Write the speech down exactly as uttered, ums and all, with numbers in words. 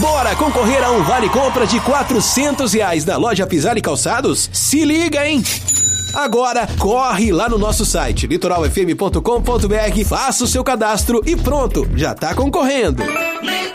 Bora concorrer a um vale-compra de quatrocentos reais na loja Pisani Calçados? Se liga, hein? Agora, corre lá no nosso site, litoral f m ponto com ponto b r, faça o seu cadastro e pronto, já tá concorrendo.